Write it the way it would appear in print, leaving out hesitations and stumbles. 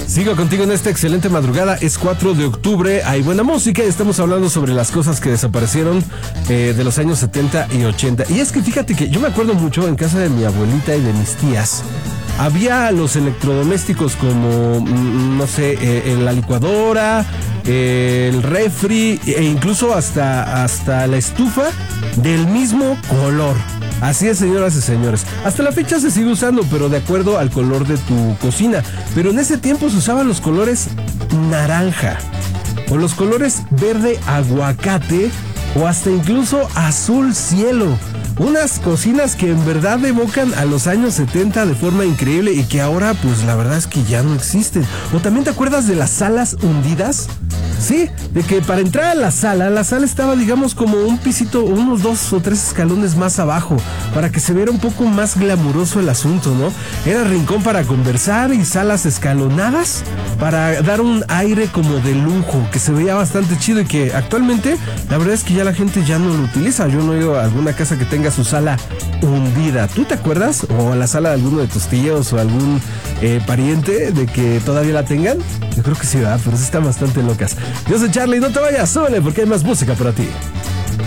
Sigo contigo en esta excelente madrugada. Es 4 de octubre, hay buena música. Estamos hablando sobre las cosas que desaparecieron de los años 70 y 80. Y es que fíjate que yo me acuerdo mucho en casa de mi abuelita y de mis tías. Había los electrodomésticos como, no sé, la licuadora, el refri e incluso hasta la estufa del mismo color. Así es, señoras y señores. Hasta la fecha se sigue usando, pero de acuerdo al color de tu cocina. Pero en ese tiempo se usaban los colores naranja, o los colores verde aguacate, o hasta incluso azul cielo. Unas cocinas que en verdad evocan a los años 70 de forma increíble y que ahora pues la verdad es que ya no existen. ¿O también te acuerdas de las salas hundidas? Sí, de que para entrar a la sala estaba digamos como un pisito, unos 2 o 3 escalones más abajo, para que se viera un poco más glamuroso el asunto, ¿no? Era rincón para conversar y salas escalonadas para dar un aire como de lujo, que se veía bastante chido y que actualmente la verdad es que ya la gente ya no lo utiliza. Yo no he ido a alguna casa que tenga su sala hundida. ¿Tú te acuerdas? O la sala de alguno de tus tíos o algún pariente de que todavía la tengan. Yo creo que sí, ¿verdad? Pero sí están bastante locas. Yo soy Charlie, no te vayas, súbele porque hay más música para ti.